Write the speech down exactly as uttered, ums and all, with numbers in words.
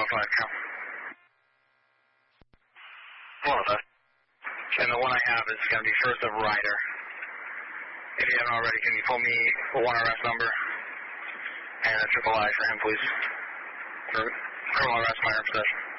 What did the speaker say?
one five, Cal. one oh five. And the one I have is going to be first of Ryder. If you haven't already, can you pull me a one arrest number and a triple I for him, please? For criminal arrest, minor possession.